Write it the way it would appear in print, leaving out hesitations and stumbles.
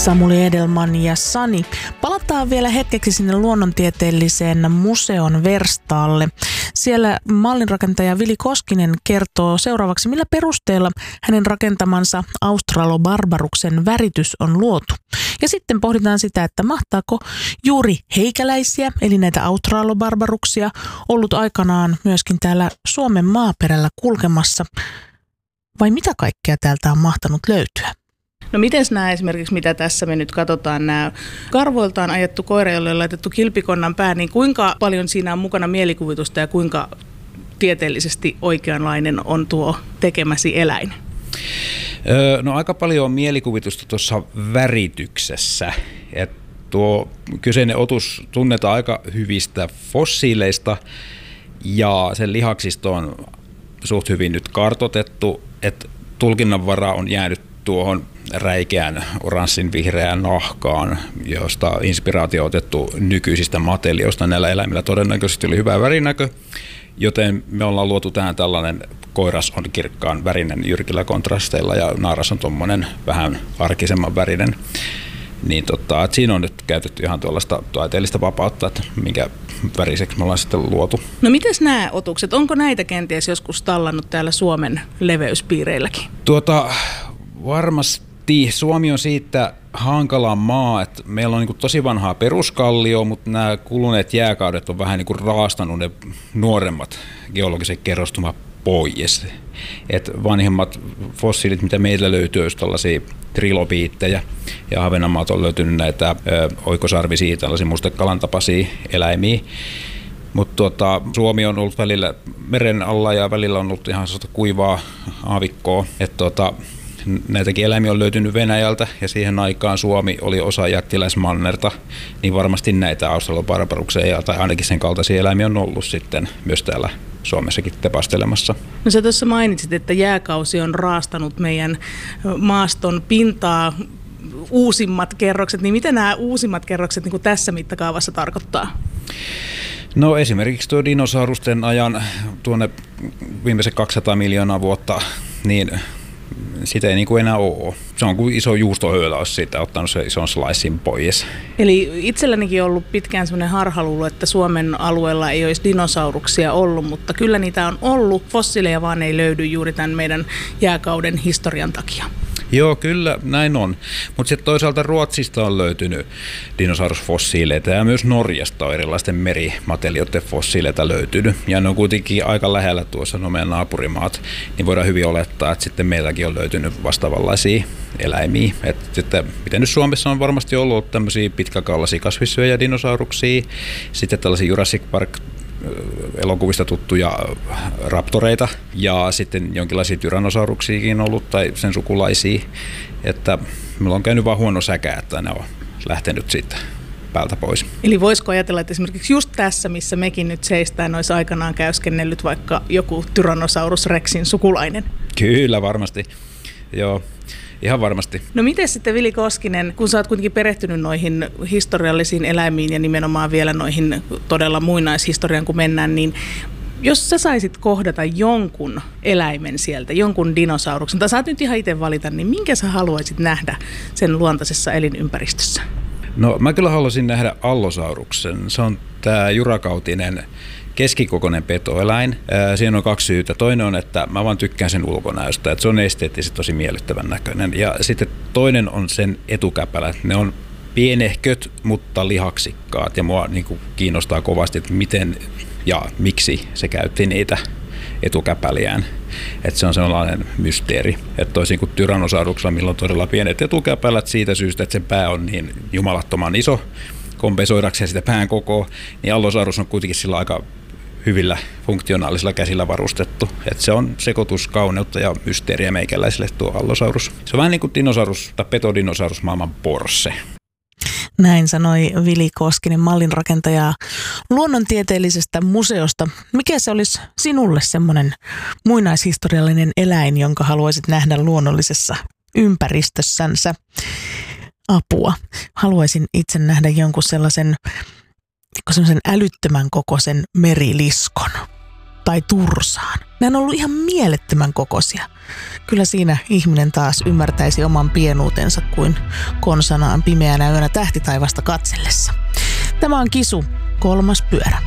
Samuli Edelman ja Sani. Palataan vielä hetkeksi sinne luonnontieteelliseen museon verstaalle. Siellä mallinrakentaja Vili Koskinen kertoo seuraavaksi, millä perusteella hänen rakentamansa Australobarbaruksen väritys on luotu. Ja sitten pohditaan sitä, että mahtaako juuri heikäläisiä, eli näitä Australobarbaruksia, ollut aikanaan myöskin täällä Suomen maaperällä kulkemassa. Vai mitä kaikkea täältä on mahtanut löytyä? No miten nämä esimerkiksi, mitä tässä me nyt katsotaan, nämä karvoiltaan ajettu koira, jolle on laitettu kilpikonnan pää, niin kuinka paljon siinä on mukana mielikuvitusta ja kuinka tieteellisesti oikeanlainen on tuo tekemäsi eläin? No aika paljon on mielikuvitusta tuossa värityksessä. Et tuo kyseinen otus tunnetaan aika hyvistä fossiileista ja sen lihaksisto on suht hyvin nyt kartoitettu, että tulkinnanvara on jäänyt tuohon räikeän oranssin vihreään nahkaan, josta inspiraatio on otettu nykyisistä matelioista. Näillä eläimillä todennäköisesti oli hyvä värinäkö, joten me ollaan luotu tähän tällainen, koiras on kirkkaan värinen jyrkillä kontrasteilla ja naaras on tuommoinen vähän arkisemman värinen. Niin että siinä on nyt käytetty ihan tuollaista taiteellista vapautta, että minkä väriseksi me ollaan sitten luotu. No mites nämä otukset, onko näitä kenties joskus tallannut täällä Suomen leveyspiireilläkin? Varmasti. Suomi on siitä hankala maa, että meillä on niin kuin tosi vanhaa peruskallio, mutta nämä kuluneet jääkaudet on vähän niin kuin raastanut ne nuoremmat geologiset kerrostumat pois. Et vanhemmat fossiilit, mitä meillä löytyy, olisi tällaisia trilobiittejä, ja Ahvenanmaalta on löytynyt näitä oikosarvisia, tällaisia mustekalan tapaisia eläimiä. Mutta Suomi on ollut välillä meren alla ja välillä on ollut ihan kuivaa aavikkoa. Näitäkin eläimiä on löytynyt Venäjältä ja siihen aikaan Suomi oli osa jättiläismannerta, niin varmasti näitä Australobarbaruksia tai ainakin sen kaltaisia eläimiä on ollut sitten myös täällä Suomessakin tepastelemassa. No sä tuossa mainitsit, että jääkausi on raastanut meidän maaston pintaa, uusimmat kerrokset, niin mitä nämä uusimmat kerrokset niin kuin tässä mittakaavassa tarkoittaa? No esimerkiksi tuo dinosaurusten ajan tuonne viimeiset 200 miljoonaa vuotta, niin sitä ei niin kuin enää ole. Se on kuin iso juustohöylä, olisi siitä ottanut se ison slicein pois. Eli itsellänikin on ollut pitkään sellainen harhaluulo, että Suomen alueella ei olisi dinosauruksia ollut, mutta kyllä niitä on ollut. Fossiileja vaan ei löydy juuri tämän meidän jääkauden historian takia. Joo, kyllä näin on. Mutta sitten toisaalta Ruotsista on löytynyt dinosaurusfossiileita ja myös Norjasta on erilaisten merimaterioiden fossiileita löytynyt. Ja ne on kuitenkin aika lähellä tuossa meidän naapurimaat, niin voidaan hyvin olettaa, että sitten meilläkin on löytynyt vastaavanlaisia eläimiä. Et sitten, miten nyt Suomessa on varmasti ollut tämmöisiä pitkäkaulaisia kasvissyöjädinosauruksia, sitten tällaisia Jurassic Park elokuvista tuttuja raptoreita ja sitten jonkinlaisia tyrannosauruksiakin ollut tai sen sukulaisia, että meillä on käynyt vaan huono säkä, että ne on lähtenyt siitä päältä pois. Eli voisiko ajatella, että esimerkiksi just tässä, missä mekin nyt seistään, olisi aikanaan käyskennellyt vaikka joku Tyrannosaurus Rexin sukulainen? Kyllä, varmasti. Joo. Ihan varmasti. No miten sitten Vili Koskinen, kun sä oot kuitenkin perehtynyt noihin historiallisiin eläimiin ja nimenomaan vielä noihin todella muinaishistorian kun mennään, niin jos sä saisit kohdata jonkun eläimen sieltä, jonkun dinosauruksen, tai saat nyt ihan itse valita, niin minkä sä haluaisit nähdä sen luontaisessa elinympäristössä? No mä kyllä haluaisin nähdä allosauruksen. Se on tää jurakautinen keskikokoinen petoeläin. Siinä on kaksi syytä. Toinen on, että mä vaan tykkään sen ulkonäöstä, että se on esteettisesti tosi miellyttävän näköinen. Ja sitten toinen on sen etukäpälät. Ne on pienehköt, mutta lihaksikkaat. Ja mua niin kuin kiinnostaa kovasti, että miten ja miksi se käytti niitä etukäpäliään. Että se on sellainen mysteeri. Että toisin kuin tyrannosauruksella, millä on todella pienet etukäpälät siitä syystä, että sen pää on niin jumalattoman iso, kompensoidakseen sitä pään kokoa, niin allosaurus on kuitenkin sillä aika hyvillä funktionaalisilla käsillä varustettu. Et se on sekoitus kauneutta ja mysteeriä meikäläisille tuo allosaurus. Se on vähän niin kuin dinosaurus tai petodinosaurus maailman Porsche. Näin sanoi Vili Koskinen, mallinrakentaja luonnontieteellisestä museosta. Mikä se olisi sinulle semmoinen muinaishistoriallinen eläin, jonka haluaisit nähdä luonnollisessa ympäristössänsä? Apua. Haluaisin itse nähdä jonkun sellaisen älyttömän kokoisen meriliskon tai tursaan. Ne on ollut ihan mielettömän kokoisia. Kyllä siinä ihminen taas ymmärtäisi oman pienuutensa kuin konsanaan pimeänä yönä tähtitaivasta katsellessa. Tämä on Kisu, kolmas pyörä.